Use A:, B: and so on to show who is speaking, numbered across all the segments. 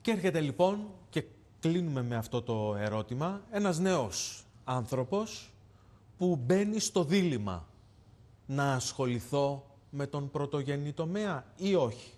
A: Και έρχεται λοιπόν, και κλείνουμε με αυτό το ερώτημα, ένας νέος άνθρωπος που μπαίνει στο δίλημμα να ασχοληθώ με τον πρωτογενή τομέα ή όχι.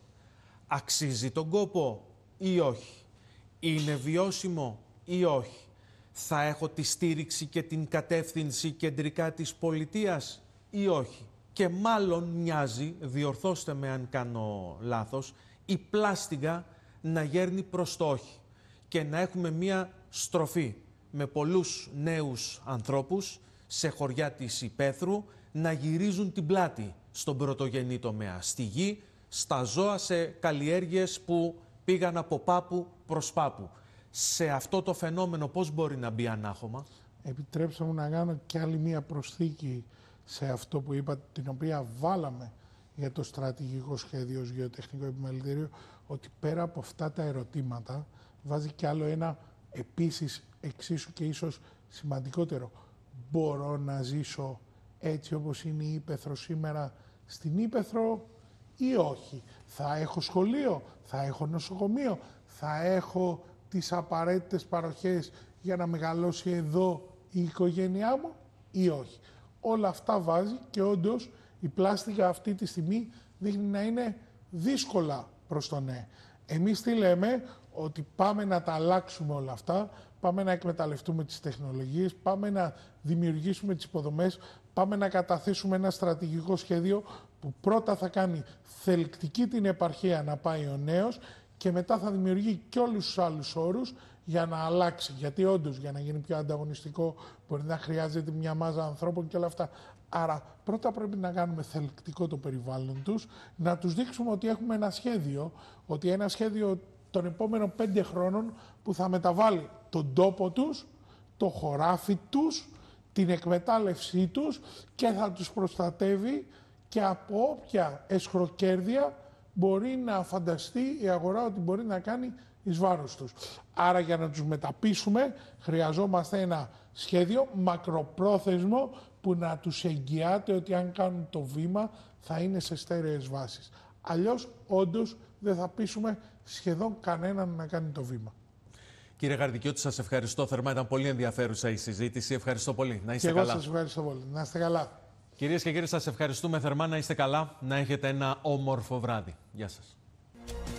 A: Αξίζει τον κόπο ή όχι. Είναι βιώσιμο ή όχι. Θα έχω τη στήριξη και την κατεύθυνση κεντρικά της πολιτείας ή όχι. Και μάλλον μοιάζει, διορθώστε με αν κάνω λάθος, η πλάστιγα να γέρνει προς το όχι και να έχουμε μία στροφή με πολλούς νέους ανθρώπους σε χωριά της υπαίθρου να γυρίζουν την πλάτη στον πρωτογενή τομέα, στη γη, στα ζώα, σε καλλιέργειες που πήγαν από πάπου προς πάπου. Σε αυτό το φαινόμενο πώς μπορεί να μπει ανάχωμα?
B: Επιτρέψτε μου να κάνω και άλλη μία προσθήκη σε αυτό που είπατε, την οποία βάλαμε για το στρατηγικό σχέδιο ως γεωτεχνικό επιμελητήριο, ότι πέρα από αυτά τα ερωτήματα βάζει κι άλλο ένα επίσης εξίσου και ίσως σημαντικότερο. Μπορώ να ζήσω έτσι όπως είναι η Ύπαιθρο σήμερα στην Ύπαιθρο ή όχι? Θα έχω σχολείο, θα έχω νοσοκομείο, θα έχω τις απαραίτητες παροχές για να μεγαλώσει εδώ η οικογένειά μου ή όχι? Όλα αυτά βάζει και όντως η πλάστιγα αυτή τη στιγμή δείχνει να είναι δύσκολα προς το ναι. Εμείς τι λέμε? Ότι πάμε να τα αλλάξουμε όλα αυτά, πάμε να εκμεταλλευτούμε τις τεχνολογίες, πάμε να δημιουργήσουμε τις υποδομές, πάμε να καταθέσουμε ένα στρατηγικό σχέδιο που πρώτα θα κάνει θελκτική την επαρχία να πάει ο νέος και μετά θα δημιουργεί και όλους τους άλλους όρους για να αλλάξει. Γιατί όντως για να γίνει πιο ανταγωνιστικό μπορεί να χρειάζεται μια μάζα ανθρώπων και όλα αυτά. Άρα πρώτα πρέπει να κάνουμε θελκτικό το περιβάλλον τους, να τους δείξουμε ότι έχουμε ένα σχέδιο, ότι ένα σχέδιο των επόμενων 5 χρόνων που θα μεταβάλει τον τόπο τους, το χωράφι τους, την εκμετάλλευσή τους και θα τους προστατεύει και από όποια εσχροκέρδεια μπορεί να φανταστεί η αγορά ότι μπορεί να κάνει εις βάρος τους. Άρα για να τους μεταπείσουμε χρειαζόμαστε ένα σχέδιο μακροπρόθεσμο που να τους εγγυάται ότι αν κάνουν το βήμα θα είναι σε στέρεες βάσεις. Αλλιώς όντως δεν θα πείσουμε σχεδόν κανέναν να κάνει το βήμα.
A: Κύριε Γαρδικιώτη, σας ευχαριστώ θερμά. Ήταν πολύ ενδιαφέρουσα η συζήτηση. Ευχαριστώ πολύ. Να είστε καλά.
B: Και εγώ σας ευχαριστώ πολύ. Να είστε καλά.
A: Κυρίες και κύριοι, σας ευχαριστούμε θερμά. Να είστε καλά. Να έχετε ένα όμορφο βράδυ. Γεια σας.